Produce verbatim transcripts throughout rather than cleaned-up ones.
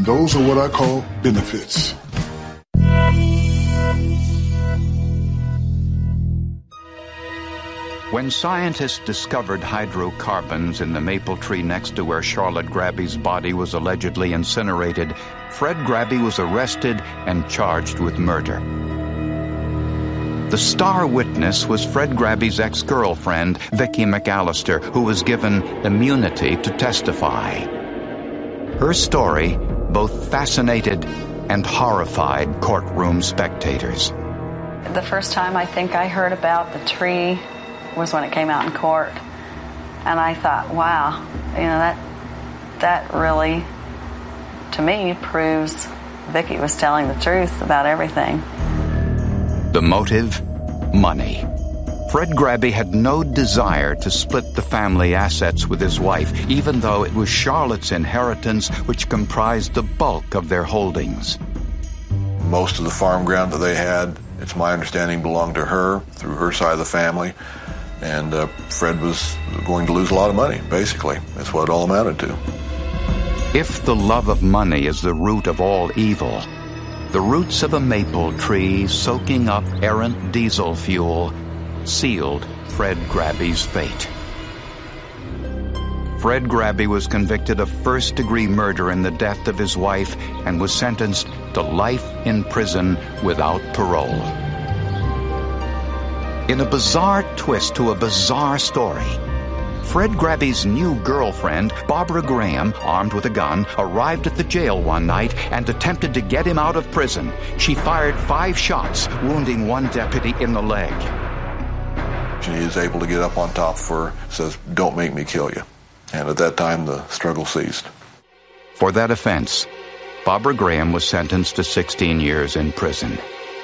those are what I call benefits. When scientists discovered hydrocarbons in the maple tree next to where Charlotte Grabby's body was allegedly incinerated, Fred Grabby was arrested and charged with murder. The star witness was Fred Grabby's ex-girlfriend, Vicki McAllister, who was given immunity to testify. Her story both fascinated and horrified courtroom spectators. The first time I think I heard about the tree was when it came out in court. And I thought, wow, you know, that that really, to me, proves Vicki was telling the truth about everything. The motive? Money. Fred Grabby had no desire to split the family assets with his wife, even though it was Charlotte's inheritance which comprised the bulk of their holdings. Most of the farm ground that they had, it's my understanding, belonged to her through her side of the family. And uh, Fred was going to lose a lot of money, basically. That's what it all amounted to. If the love of money is the root of all evil, the roots of a maple tree soaking up errant diesel fuel sealed Fred Grabby's fate. Fred Grabby was convicted of first-degree murder in the death of his wife and was sentenced to life in prison without parole. In a bizarre twist to a bizarre story, Fred Grabby's new girlfriend, Barbara Graham, armed with a gun, arrived at the jail one night and attempted to get him out of prison. She fired five shots, wounding one deputy in the leg. She is able to get up on top of her, says, "Don't make me kill you." And at that time, the struggle ceased. For that offense, Barbara Graham was sentenced to sixteen years in prison.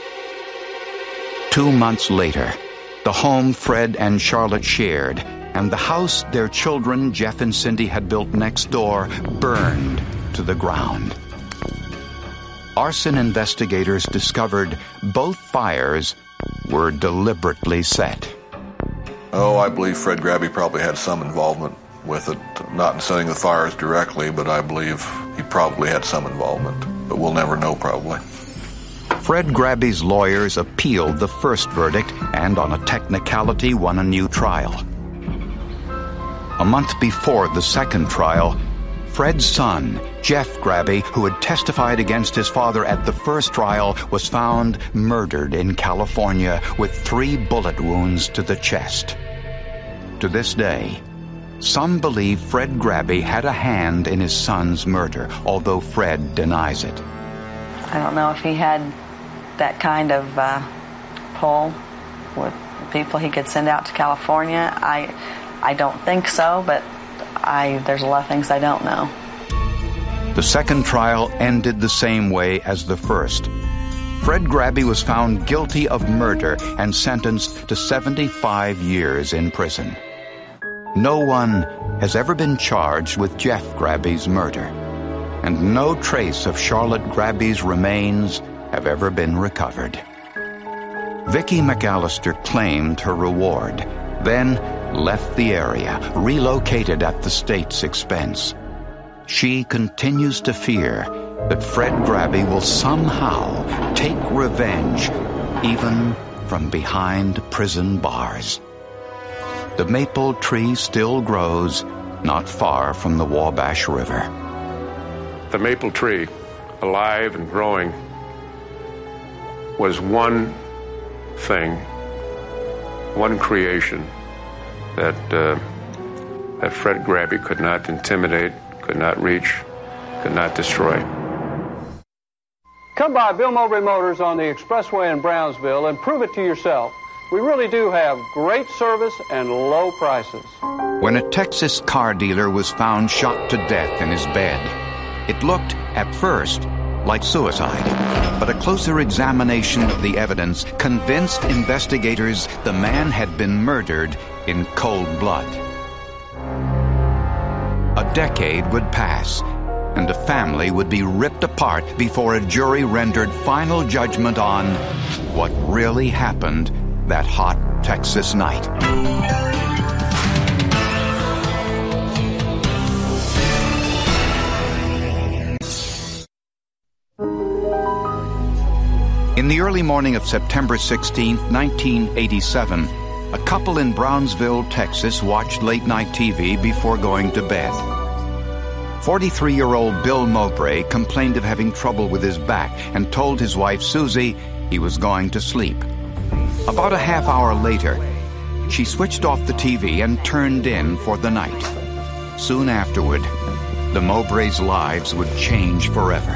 Two months later, the home Fred and Charlotte shared and the house their children, Jeff and Cindy, had built next door burned to the ground. Arson investigators discovered both fires were deliberately set. Oh, I believe Fred Grabby probably had some involvement with it, not in setting the fires directly, but I believe he probably had some involvement. But we'll never know, probably. Fred Grabby's lawyers appealed the first verdict and, on a technicality, won a new trial. A month before the second trial, Fred's son, Jeff Grabby, who had testified against his father at the first trial, was found murdered in California with three bullet wounds to the chest. To this day, some believe Fred Grabby had a hand in his son's murder, although Fred denies it. I don't know if he had that kind of uh, pull with people he could send out to California. I I don't think so, but I there's a lot of things I don't know. The second trial ended the same way as the first. Fred Grabby was found guilty of murder and sentenced to seventy-five years in prison. No one has ever been charged with Jeff Grabby's murder, and no trace of Charlotte Grabby's remains have ever been recovered. Vicki McAllister claimed her reward, then left the area, relocated at the state's expense. She continues to fear that Fred Grabby will somehow take revenge, even from behind prison bars. The maple tree still grows not far from the Wabash River. The maple tree, alive and growing, was one thing, one creation that uh, that Fred Grabby could not intimidate, could not reach, could not destroy. Come by Bill Mowbray Motors on the Expressway in Brownsville and prove it to yourself. We really do have great service and low prices. When a Texas car dealer was found shot to death in his bed, it looked, at first, like suicide. But a closer examination of the evidence convinced investigators the man had been murdered in cold blood. A decade would pass, and a family would be ripped apart before a jury rendered final judgment on what really happened that hot Texas night. In the early morning of September sixteenth, nineteen eighty-seven, a couple in Brownsville, Texas, watched late-night T V before going to bed. forty-three-year-old Bill Mowbray complained of having trouble with his back and told his wife, Susie, he was going to sleep. About a half hour later, she switched off the T V and turned in for the night. Soon afterward, the Mowbrays' lives would change forever.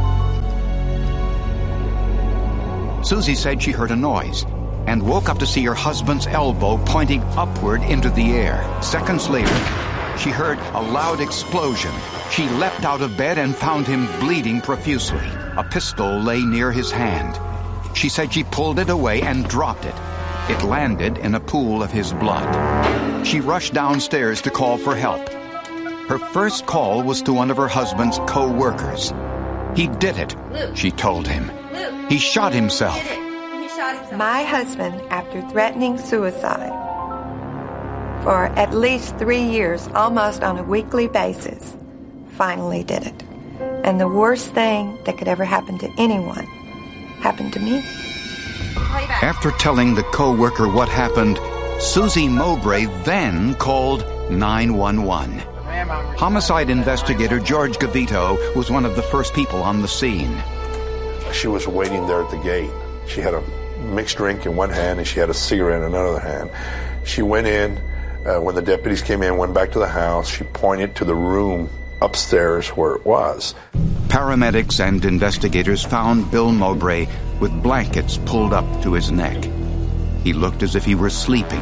Susie said she heard a noise and woke up to see her husband's elbow pointing upward into the air. Seconds later, she heard a loud explosion. She leapt out of bed and found him bleeding profusely. A pistol lay near his hand. She said she pulled it away and dropped it. It landed in a pool of his blood. She rushed downstairs to call for help. Her first call was to one of her husband's co-workers. He did it, she told him. He shot himself. My husband, after threatening suicide for at least three years, almost on a weekly basis, finally did it. And the worst thing that could ever happen to anyone happened to me. After telling the co-worker what happened, Susie Mowbray then called nine one one. Homicide investigator George Gavito was one of the first people on the scene. She was waiting there at the gate. She had a mixed drink in one hand and she had a cigarette in another hand. She went in. Uh, when the deputies came in, went back to the house. She pointed to the room upstairs where it was. Paramedics and investigators found Bill Mowbray with blankets pulled up to his neck. He looked as if he were sleeping,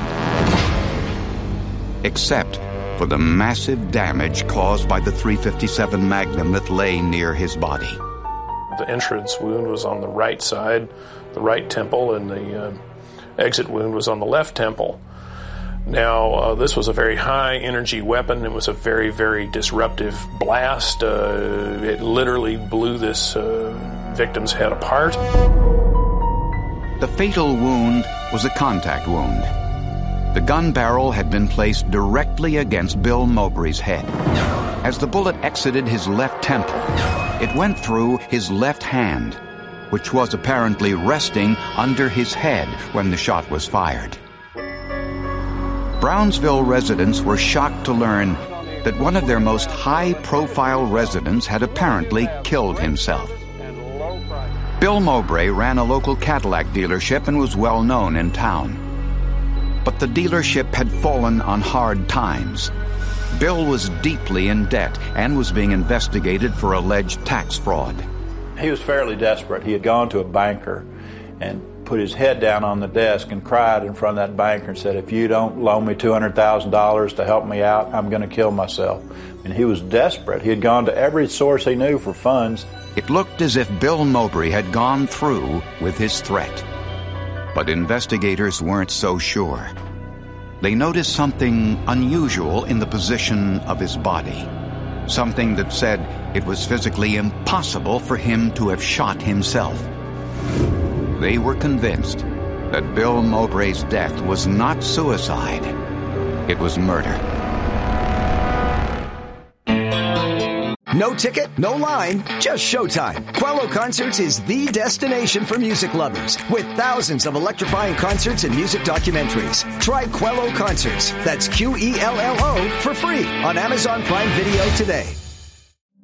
except for the massive damage caused by the three fifty-seven Magnum that lay near his body. The entrance wound was on the right side, the right temple, and the uh, exit wound was on the left temple. Now, uh, this was a very high-energy weapon. It was a very, very disruptive blast. Uh, it literally blew this uh, victim's head apart. The fatal wound was a contact wound. The gun barrel had been placed directly against Bill Mowbray's head. As the bullet exited his left temple, it went through his left hand, which was apparently resting under his head when the shot was fired. Brownsville residents were shocked to learn that one of their most high-profile residents had apparently killed himself. Bill Mowbray ran a local Cadillac dealership and was well known in town. But the dealership had fallen on hard times. Bill was deeply in debt and was being investigated for alleged tax fraud. He was fairly desperate. He had gone to a banker and put his head down on the desk and cried in front of that banker and said, if you don't loan me two hundred thousand dollars to help me out, I'm going to kill myself. And he was desperate. He had gone to every source he knew for funds. It looked as if Bill Mowbray had gone through with his threat. But investigators weren't so sure. They noticed something unusual in the position of his body. Something that said it was physically impossible for him to have shot himself. They were convinced that Bill Mowbray's death was not suicide. It was murder. No ticket, no line, just showtime. Quello Concerts is the destination for music lovers with thousands of electrifying concerts and music documentaries. Try Quello Concerts, that's Q E L L O, for free on Amazon Prime Video today.